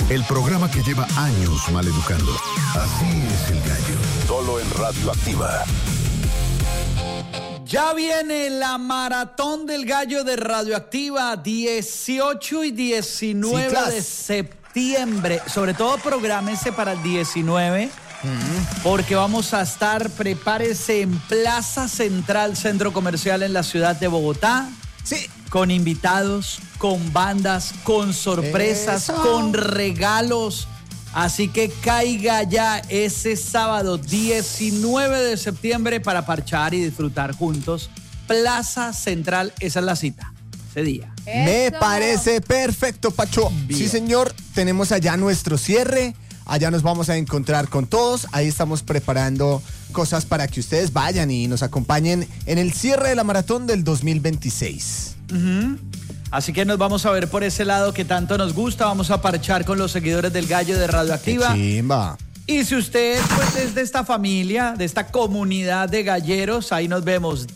el programa que lleva años maleducando. Así es el gallo. Solo en Radioactiva. Ya viene la maratón del gallo de Radioactiva, 18 y 19 de septiembre. Sobre todo prográmese para el 19, porque vamos a estar, prepárese, en Plaza Central, Centro Comercial en la ciudad de Bogotá. Sí. Con invitados, con bandas, con sorpresas, con regalos. Así que caiga ya ese sábado 19 de septiembre para parchar y disfrutar juntos. Plaza Central, esa es la cita, ese día. Me parece perfecto, Pacho. Bien. Sí, señor, tenemos allá nuestro cierre. Allá nos vamos a encontrar con todos. Ahí estamos preparando cosas para que ustedes vayan y nos acompañen en el cierre de la maratón del 2026. Así que nos vamos a ver por ese lado que tanto nos gusta. Vamos a parchar con los seguidores del gallo de Radioactiva. ¡Qué chimba! Y si usted pues, es de esta familia, de esta comunidad de galleros, ahí nos vemos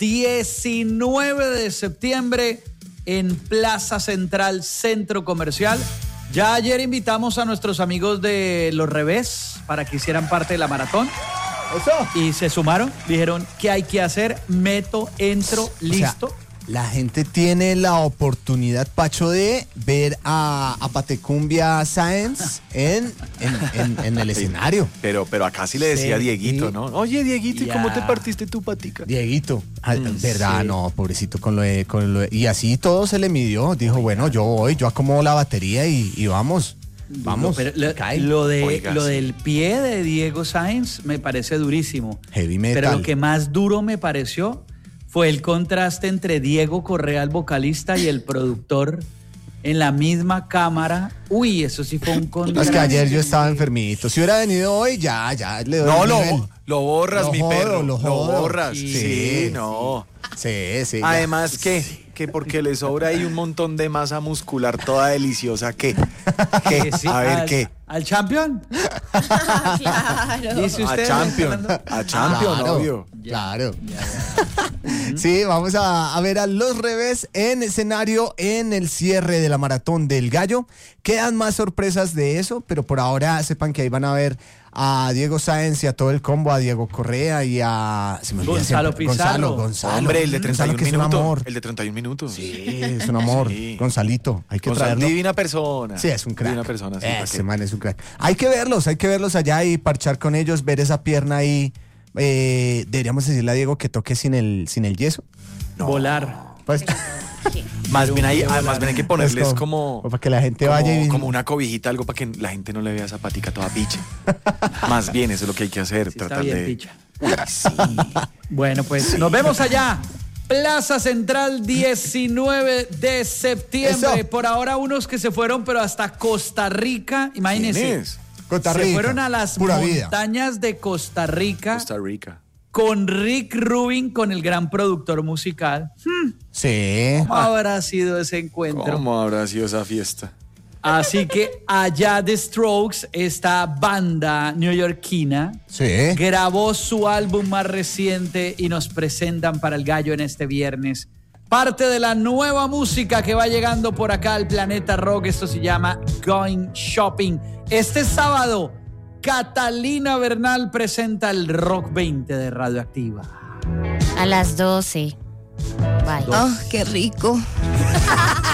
19 de septiembre en Plaza Central, Centro Comercial. Ya ayer invitamos a nuestros amigos de Los Revés para que hicieran parte de la maratón. ¡Eso! Y se sumaron, dijeron, ¿qué hay que hacer? Meto, entro, listo. O sea, la gente tiene la oportunidad, Pacho, de ver a Patecumbia Sáenz en el escenario. Pero acá sí le decía Sí. Dieguito, ¿no? Oye, Dieguito, ¿y Ya. cómo te partiste tu patica? Dieguito, verdad, sí. no, pobrecito con lo de, y así todo se le midió. Dijo, bueno, yo voy, yo acomodo la batería y vamos. Vamos. Pero cae. lo Oiga, sí. del pie de Diego Sáenz me parece durísimo. Heavy metal. Pero lo que más duro me pareció fue el contraste entre Diego Correa, el vocalista, y el productor en la misma cámara. Uy, eso sí fue un contraste. Es que ayer yo estaba enfermito. Si hubiera venido hoy, ya le doy No, el nivel. lo borras, Lo mi jodo, perro. lo jodo. borras. Sí, Sí, no. Sí. Además, que porque le sobra ahí un montón de masa muscular toda deliciosa. ¿Qué? Sí, A ver, ¿qué? ¿Al champion? Claro. Dice A usted, Champion. Fernando. A Champion, Claro. obvio. Claro. Ya. Sí, vamos a ver a Los Revés en escenario en el cierre de la maratón del gallo. Quedan más sorpresas de eso, pero por ahora sepan que ahí van a ver a Diego Sáenz y a todo el combo, a Diego Correa y a se me olvida Gonzalo siempre, Pizarro. Gonzalo. Hombre, el de Gonzalo, 31 que es un minutos. amor. El de 31 minutos. Sí, es un amor. Sí. Gonzalito, hay que Gonzalo, traerlo. divina persona. Sí, es un crack. Divina persona, sí. ¿para Ese qué? man es un crack. Hay que verlos allá y parchar con ellos, ver esa pierna ahí. Deberíamos decirle a Diego que toque sin el yeso. Volar. Pues, Más bien hay que ponerles pues, como para que la gente vaya y como una cobijita, algo para que la gente no le vea esa patica toda piche. Más bien, eso es lo que hay que hacer. Sí, está tratar bien, de. picha. Uy, sí. Bueno, pues nos vemos allá. Plaza Central, 19 de septiembre. Eso. Por ahora unos que se fueron, pero hasta Costa Rica. Imagínense. ¿Quién es? Costa Se Rica, fueron a las pura vida. montañas de Costa Rica Costa Rica. con Rick Rubin, con el gran productor musical. Sí. ¿Cómo habrá sido ese encuentro? ¿Cómo habrá sido esa fiesta? Así que allá The Strokes, esta banda neoyorquina, Sí. grabó su álbum más reciente y nos presentan para el gallo en este viernes. Parte de la nueva música que va llegando por acá al Planeta Rock. Esto se llama Going Shopping. Este sábado, Catalina Bernal presenta el Rock 20 de Radioactiva. A las 12. Bye. Oh, qué rico.